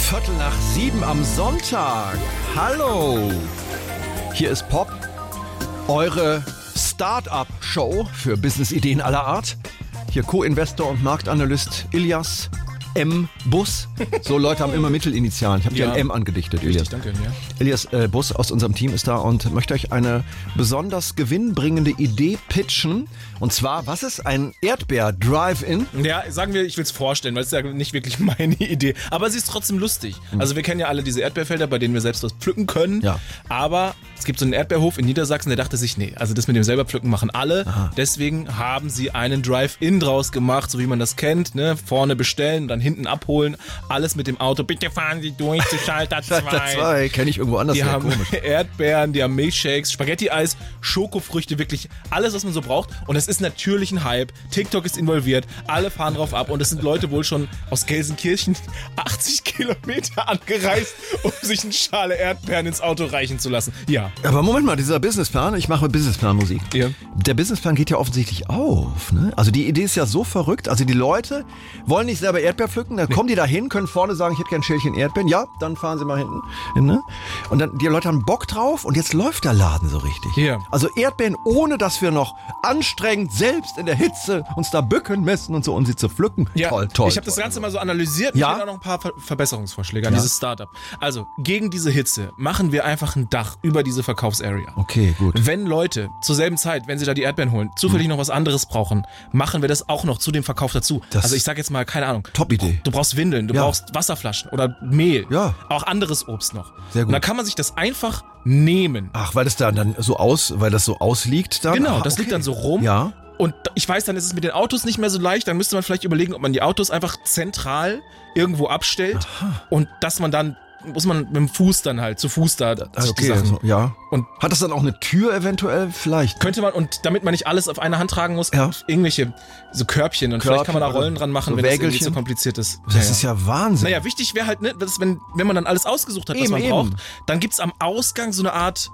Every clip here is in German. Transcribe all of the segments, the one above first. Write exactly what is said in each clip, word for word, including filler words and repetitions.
Viertel nach sieben am Sonntag. Hallo. Hier ist Pop, eure Start-up-Show für Business-Ideen aller Art. Hier Co-Investor und Marktanalyst Ilias M. Bus. So Leute haben immer Mittelinitialen. Ich habe dir Ja. ein M angedichtet, Ilias. Richtig, danke. Ja. Ilias äh, Bus aus unserem Team ist da und möchte euch eine besonders gewinnbringende Idee pitchen. Und zwar, was ist ein Erdbeer-Drive-In? ja, sagen wir, ich will es vorstellen, weil es ist ja nicht wirklich meine Idee. Aber sie ist trotzdem lustig. Also wir kennen ja alle diese Erdbeerfelder, bei denen wir selbst was pflücken können. Ja. Aber es gibt so einen Erdbeerhof in Niedersachsen, der dachte sich, nee, also das mit dem selber pflücken machen alle. Aha. Deswegen haben sie einen Drive-In draus gemacht, so wie man das kennt. Ne? Vorne bestellen, dann hinten abholen. Alles mit dem Auto. Bitte fahren Sie durch zu Schalter Schalter zwei. zwei, kenne ich irgendwo anders. Die Ja, haben komisch. Erdbeeren, die haben Milchshakes, Spaghetti-Eis, Schokofrüchte, wirklich alles, was man so braucht. Und es ist natürlich ein Hype. TikTok ist involviert, alle fahren drauf ab. Und es sind Leute wohl schon aus Gelsenkirchen achtzig Kilometer angereist, um sich eine Schale Erdbeeren ins Auto reichen zu lassen. Ja. Aber Moment mal, dieser Businessplan, ich mache Businessplan-Musik. Ja. Der Businessplan geht ja offensichtlich auf. Ne? Also die Idee ist ja so verrückt. Also die Leute wollen nicht selber Erdbeer pflücken, dann kommen die da hin, können vorne sagen, ich hätte gern ein Schälchen Erdbeeren. Ja, dann fahren sie mal hinten. hin, Ne? Und dann die Leute haben Bock drauf und jetzt läuft der Laden so richtig. Ja. Also Erdbeeren, ohne dass wir noch anstrengend selbst in der Hitze uns da bücken müssen und so, um sie zu pflücken. Ja, Toll, toll. ich habe das Ganze mal so analysiert und Ja? ich habe auch noch ein paar Ver Verbesserungsvorschläge an Ja. dieses Startup. Also, gegen diese Hitze machen wir einfach ein Dach über diese Verkaufsarea. Okay, gut. Wenn Leute zur selben Zeit, wenn sie da die Erdbeeren holen, zufällig noch was anderes brauchen, machen wir das auch noch zu dem Verkauf dazu. Das- also ich sag jetzt mal, keine Ahnung. Top-Idee. Du brauchst Windeln, du Ja. brauchst Wasserflaschen oder Mehl. Ja. Auch anderes Obst noch. Sehr gut. Und dann kann man sich das einfach nehmen. Ach, weil das da dann so aus, weil das so ausliegt dann? Genau, Ah, das okay. liegt dann so rum. Ja. Und ich weiß, dann ist es mit den Autos nicht mehr so leicht. Dann müsste man vielleicht überlegen, ob man die Autos einfach zentral irgendwo abstellt. Und dass man dann, muss man mit dem Fuß dann halt, zu Fuß da Ah, sich die okay, Sachen. also, ja. Und Hat das dann auch eine Tür eventuell? Vielleicht. könnte man, und damit man nicht alles auf einer Hand tragen muss, Ja. irgendwelche so Körbchen. Und vielleicht kann man da Körbchen Rollen oder dran machen, so wenn das irgendwie Wägelchen. zu kompliziert ist. Das ist ja Wahnsinn. Naja, wichtig wäre halt, ne, dass wenn, wenn man dann alles ausgesucht hat, was Eben, man eben. braucht, dann gibt's am Ausgang so eine Art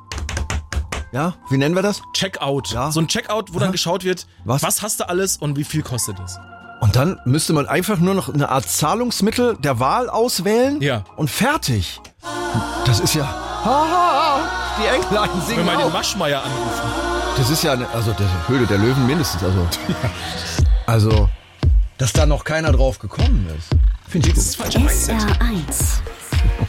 Ja, wie nennen wir das? Checkout. Ja. So ein Checkout, wo dann geschaut wird, Was? was? hast du alles und wie viel kostet es. Und dann müsste man einfach nur noch eine Art Zahlungsmittel der Wahl auswählen Ja. und fertig. Das ist ja... Haha, die Englein Wenn singen wir den auch. Maschmeyer anrufen. Das ist ja, eine, also der Höhle der Löwen mindestens. Also, also, dass da noch keiner drauf gekommen ist. Finde ich Das ist gut. falsch. S R eins